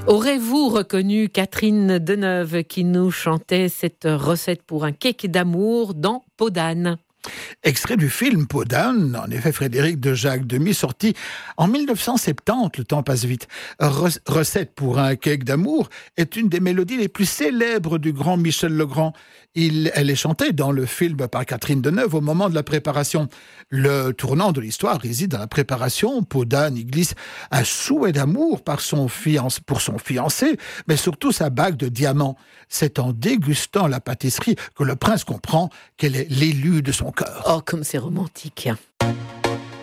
Aurez-vous reconnu Catherine Deneuve qui nous chantait cette recette pour un cake d'amour dans Peau d'âne? Extrait du film Peau d'âne, en effet Frédéric de Jacques Demy, sorti en 1970, le temps passe vite. Recette pour un cake d'amour est une des mélodies les plus célèbres du grand Michel Legrand. Elle est chantée dans le film par Catherine Deneuve au moment de la préparation. Le tournant de l'histoire réside dans la préparation. Peau d'âne y glisse un souhait d'amour pour son fiancé, mais surtout sa bague de diamants. C'est en dégustant la pâtisserie que le prince comprend qu'elle est l'élu de son cœur. Oh, comme c'est romantique.